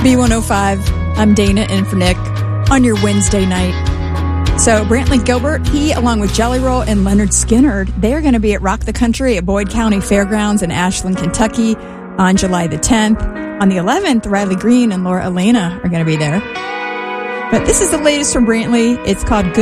B105, I'm Dana in for Nick on your Wednesday night. So Brantley Gilbert, he along with Jelly Roll and Leonard Skinner, they're going to be at Rock the Country at Boyd County Fairgrounds in Ashland, Kentucky on July the 10th. On the 11th, Riley Green and Laura Elena are going to be there. But this is the latest from Brantley. It's called Good